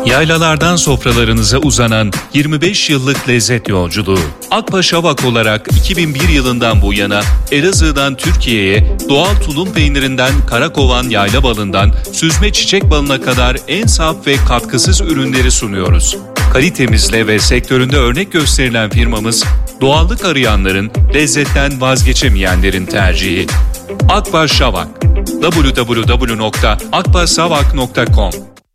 Yaylalardan sofralarınıza uzanan 25 yıllık lezzet yolculuğu. Akbaş Avak olarak 2001 yılından bu yana Elazığ'dan Türkiye'ye doğal tulum peynirinden karakovan yayla balından süzme çiçek balına kadar en saf ve katkısız ürünleri sunuyoruz. Kalitemizle ve sektöründe örnek gösterilen firmamız, doğallık arayanların, lezzetten vazgeçemeyenlerin tercihi. Akbaş Avak. www.akbaşavak.com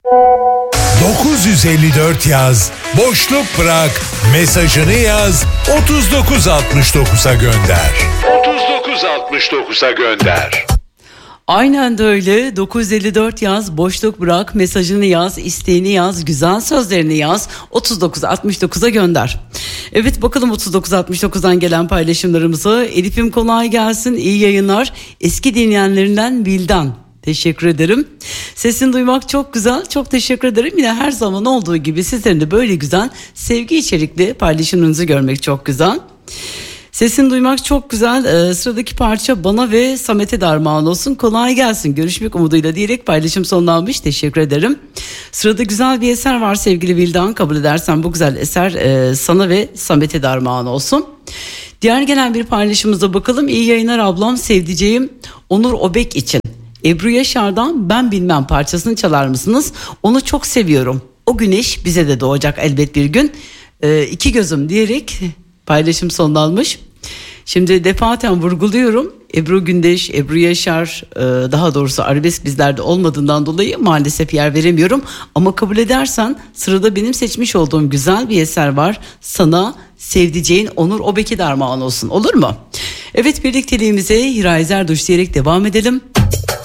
954 yaz, boşluk bırak, mesajını yaz, 3969'a gönder. 3969'a gönder. Aynen de öyle. 954 yaz, boşluk bırak, mesajını yaz, isteğini yaz, güzel sözlerini yaz, 3969'a gönder. Evet, bakalım 3969'dan gelen paylaşımlarımıza. Elif'im kolay gelsin, iyi yayınlar. Eski dinleyenlerinden Vildan. Teşekkür ederim. Sesini duymak çok güzel. Çok teşekkür ederim. Yine her zaman olduğu gibi sizlerin de böyle güzel sevgi içerikli paylaşımlarınızı görmek çok güzel. Sesini duymak çok güzel. Sıradaki parça bana ve Samet'e de armağan olsun. Kolay gelsin. Görüşmek umuduyla diyerek paylaşım sonlanmış. Teşekkür ederim. Sırada güzel bir eser var sevgili Vildan. Kabul edersen bu güzel eser sana ve Samet'e de armağan olsun. Diğer gelen bir paylaşımıza bakalım. İyi yayınlar ablam, sevdiceğim Onur Obek için. Ebru Yaşar'dan Ben Bilmem parçasını çalar mısınız? Onu çok seviyorum. O güneş bize de doğacak elbet bir gün. İki gözüm diyerek paylaşım sonlanmış. Şimdi defaten vurguluyorum. Ebru Gündeş, Ebru Yaşar, daha doğrusu arabesk bizlerde olmadığından dolayı maalesef yer veremiyorum. Ama kabul edersen sırada benim seçmiş olduğum güzel bir eser var. Sana sevdiceğin Onur Obek'e de armağan olsun, olur mu? Evet, birlikteliğimize Hiraye Zerduş diyerek devam edelim.